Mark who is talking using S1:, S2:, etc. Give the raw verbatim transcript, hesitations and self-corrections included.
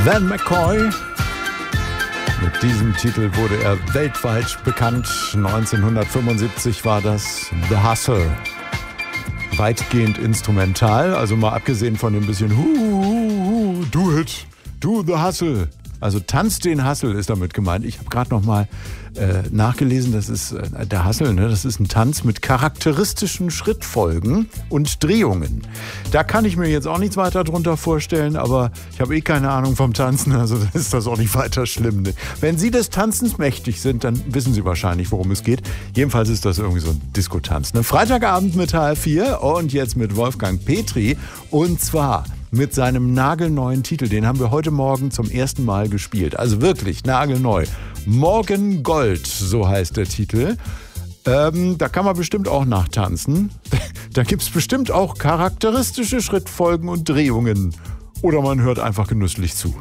S1: Van McCoy. Mit diesem Titel wurde er weltweit bekannt. neunzehnhundertfünfundsiebzig war das The Hustle. Weitgehend instrumental, also mal abgesehen von dem bisschen hu, hu, hu, do it, do the hustle. Also tanz den Hustle ist damit gemeint. Ich habe gerade noch mal äh, nachgelesen, das ist äh, der Hustle, ne? Das ist ein Tanz mit charakteristischen Schrittfolgen und Drehungen. Da kann ich mir jetzt auch nichts weiter drunter vorstellen, aber ich habe eh keine Ahnung vom Tanzen, also ist das auch nicht weiter schlimm. Ne? Wenn Sie des Tanzens mächtig sind, dann wissen Sie wahrscheinlich, worum es geht. Jedenfalls ist das irgendwie so ein Diskotanz. Ne? Freitagabend mit H R vier und jetzt mit Wolfgang Petri und zwar mit seinem nagelneuen Titel. Den haben wir heute Morgen zum ersten Mal gespielt. Also wirklich nagelneu. Morgen Gold, so heißt der Titel. Ähm, da kann man bestimmt auch nachtanzen. Da gibt es bestimmt auch charakteristische Schrittfolgen und Drehungen. Oder man hört einfach genüsslich zu.